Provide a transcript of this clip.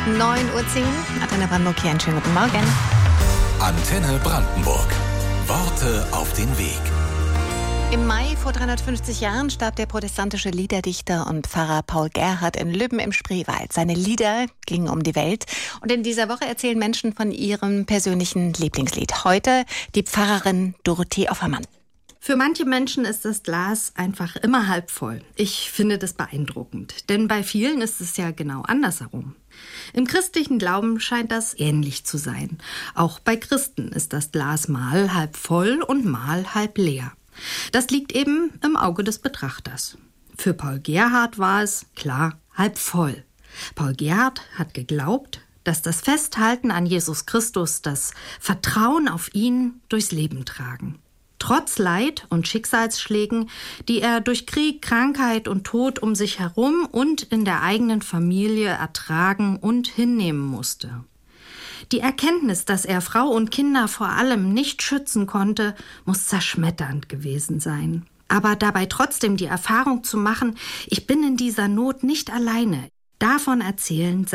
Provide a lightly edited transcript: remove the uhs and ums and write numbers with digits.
9:10 Uhr. Antenne Brandenburg hier, einen schönen guten Morgen. Antenne Brandenburg. Worte auf den Weg. Im Mai vor 350 Jahren starb der protestantische Liederdichter und Pfarrer Paul Gerhardt in Lübben im Spreewald. Seine Lieder gingen um die Welt und in dieser Woche erzählen Menschen von ihrem persönlichen Lieblingslied. Heute die Pfarrerin Dorothee Offermann. Für manche Menschen ist das Glas einfach immer halb voll. Ich finde das beeindruckend, denn bei vielen ist es ja genau andersherum. Im christlichen Glauben scheint das ähnlich zu sein. Auch bei Christen ist das Glas mal halb voll und mal halb leer. Das liegt eben im Auge des Betrachters. Für Paul Gerhardt war es, klar, halb voll. Paul Gerhardt hat geglaubt, dass das Festhalten an Jesus Christus, das Vertrauen auf ihn durchs Leben tragen. Trotz Leid und Schicksalsschlägen, die er durch Krieg, Krankheit und Tod um sich herum und in der eigenen Familie ertragen und hinnehmen musste. Die Erkenntnis, dass er Frau und Kinder vor allem nicht schützen konnte, muss zerschmetternd gewesen sein. Aber dabei trotzdem die Erfahrung zu machen, ich bin in dieser Not nicht alleine, davon erzählen